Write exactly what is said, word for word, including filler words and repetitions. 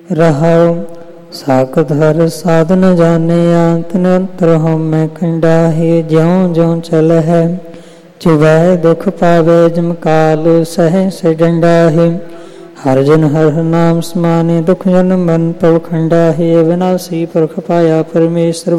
ਰਹਾਉ। ਸਾਖਤ ਹਰ ਸਾਧ ਨ ਜਾਣਿਆ, ਤਿਨ ਅੰਤਰ ਹਉਮੈ ਕੰਡਾਹੀ। ਜਿਉ ਜਿਉ ਚਲਹਿ ਹੈ ਚੁਵੈ ਦੁਖ ਪਾਵੈ, ਜਮ ਕਾਲ ਸਹਿ ਸੇ ਡੰਡਾਹੀ। ਹਰਿ ਜਨ ਹਰਿ ਨਾਮ ਸਮਾਨਿ, ਦੁਖ ਜਨ ਮਨ ਭਵ ਖੰਡਾਹੀ। ਅਵਿਨਾਸੀ ਪੁਰਖ ਪਾਇਆ ਪਰਮੇਸ਼ਰ,